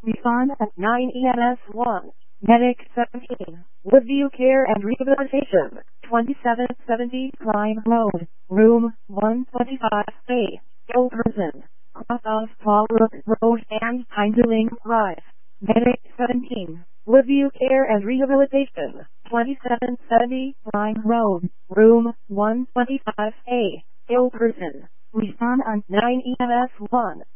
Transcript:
Respond at 9 EMS 1. Medic 17. Woodview Care and Rehabilitation. 2770 Prime Road. Room 125A. Ill person. Cross off Paul Brook Road and Hindling Drive. Medic 17. Woodview Care and Rehabilitation. 2770 Prime Road. Room 125A. Ill person. Respond on 9 EMS 1.